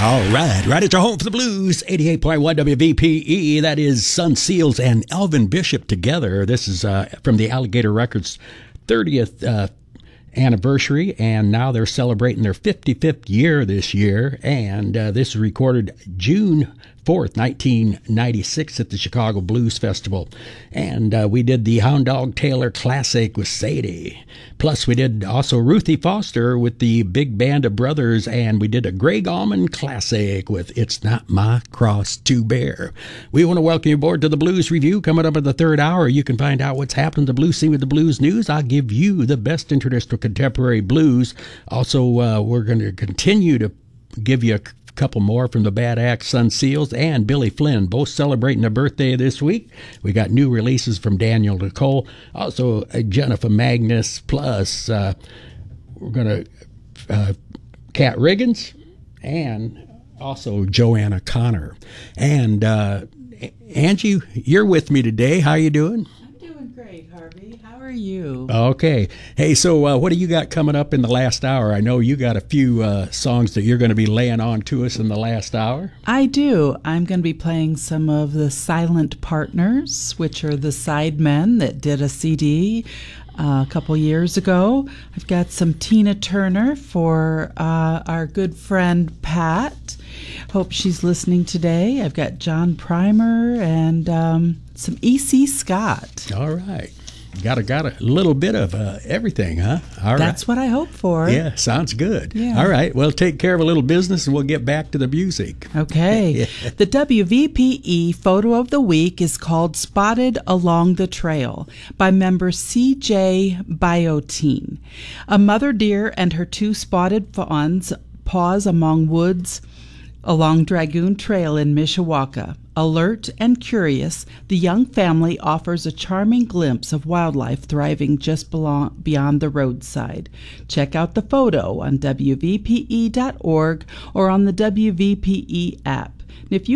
All right at your home for the blues, 88.1 WVPE. That is Sun Seals and Elvin Bishop together. This is from the Alligator Records 30th anniversary, and now they're celebrating their 55th year this year. And this is recorded June 4th, 1996 at the Chicago Blues Festival. And we did the Hound Dog Taylor Classic with Sadie. Plus, we did also Ruthie Foster with the Big Band of Brothers, and we did a Greg Allman Classic with It's Not My Cross to Bear. We want to welcome you aboard to the Blues Review. Coming up in the third hour, you can find out what's happened to the blues scene with the blues news. I'll give you the best in traditional contemporary blues. Also, we're going to continue to give you a couple more from the Bad Axe, Sun Seals, and Billy Flynn, both celebrating their birthday this week. We got new releases from Daniel Nicole, also Jennifer Magnus, plus we're going to Kat Riggins, and also Joanna Connor. And Angie, you're with me today. How you doing? Great, Harvey. How are you? Okay. Hey, so what do you got coming up in the last hour? I know you got a few songs that you're going to be laying on to us in the last hour. I do. I'm going to be playing some of the Silent Partners, which are the Sidemen that did a CD a couple years ago. I've got some Tina Turner for our good friend Pat. Hope she's listening today. I've got John Primer and some E.C. Scott. All right. Got a little bit of everything, huh? All right. That's what I hope for. Yeah, sounds good. Yeah. All right. Well, take care of a little business and we'll get back to the music. Okay. Yeah. The WVPE photo of the week is called Spotted Along the Trail by member C.J. Biotine. A mother deer and her two spotted fawns pause among woods along Dragoon Trail in Mishawaka. Alert and curious, the young family offers a charming glimpse of wildlife thriving just beyond the roadside. Check out the photo on WVPE.org or on the WVPE app. If you